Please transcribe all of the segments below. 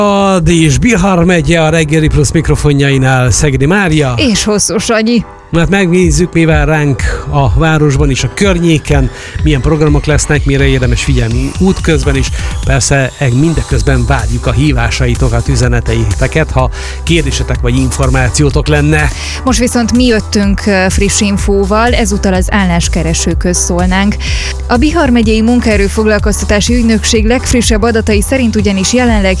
És Bihar megye a Reggeli Plusz mikrofonjainál Szegedi Mária. És Hosszú Sanyi. Mert megnézzük, mi vár ránk a városban és a környéken, milyen programok lesznek, mire érdemes figyelni útközben is. Persze mindeközben várjuk a hívásaitokat, üzeneteiteket, ha kérdésetek vagy információtok lenne. Most viszont mi jöttünk friss infóval, ezúttal az álláskeresőkhöz szólnánk. A Bihar megyei munkaerőfoglalkoztatási ügynökség legfrissebb adatai szerint ugyanis jelenleg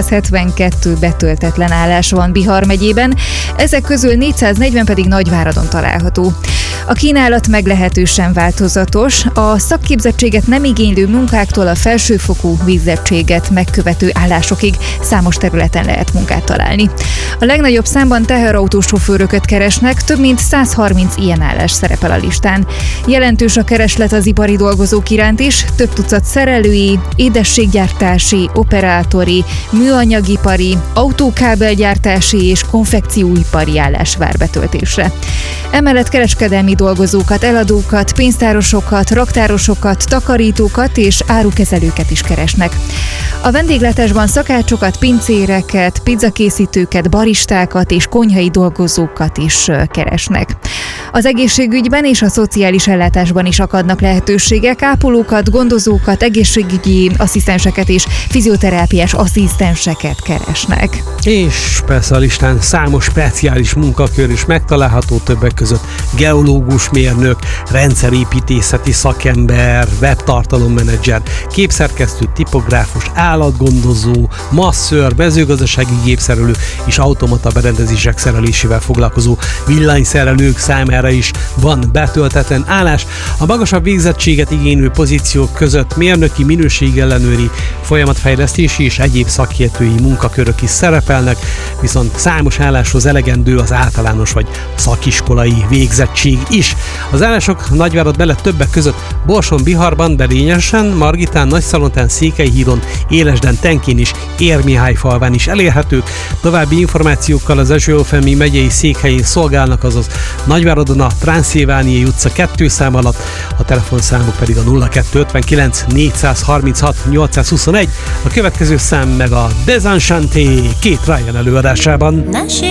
772 betöltetlen állás van Bihar megyében, ezek közül 440 pedig Nagyváradon található. A kínálat meglehetősen változatos, a szakképzettséget nem igénylő munkáktól a felsőfokú végzettséget megkövető állásokig számos területen lehet munkát találni. A legnagyobb számban teherautós sofőröket keresnek, több mint 130 ilyen állás szerepel a listán. Jelentős a kereslet az ipari dolgozók iránt is, több tucat szerelői, édességgyártási, operátori, műanyagipari, autókábelgyártási és konfekcióipari állás vár betöltésre. Emellett kereskedelmi dolgozókat, eladókat, pénztárosokat, raktárosokat, takarítókat és árukezelőket is keresnek. A vendéglátásban szakácsokat, pincéreket, pizzakészítőket, baristákat és konyhai dolgozókat is keresnek. Az egészségügyben és a szociális ellátásban is akadnak lehetőségek, ápolókat, gondozókat, egészségügyi asszisztenseket és fizioterápiás asszisztenseket keresnek. És persze a listán számos speciális munkakör is megtalálható, többek között geológus mérnök, rendszerépítészeti szakember, webtartalommenedzser, képszerkesztő, tipográfus, állatgondozó, masszőr, mezőgazdasági gépszerelő és automata berendezések szerelésével foglalkozó villanyszerelők számára is van betöltetlen állás. A magasabb végzettséget igénylő pozíciók között mérnöki, minőségellenőri, folyamatfejlesztési és egyéb szakértői munkakörök is szerepelnek, viszont számos álláshoz elegendő az általános vagy szakiskolai végzettség is. Az állások Nagyvárad mellett többek között Borson, Biharban, Belényesen, Margitán, Nagyszalontán, Székelyhídon, Élesden, Tenkén és Érmihályfalván is elérhetők. További információkkal az Erzsébet megyei székhelyén szolgálnak, azaz Nagyváradon a Transzilvániai utca 2 szám alatt, a telefonszámuk pedig a 0259 436 821, a következő szám meg a Desenchanté két Ryan előadásában.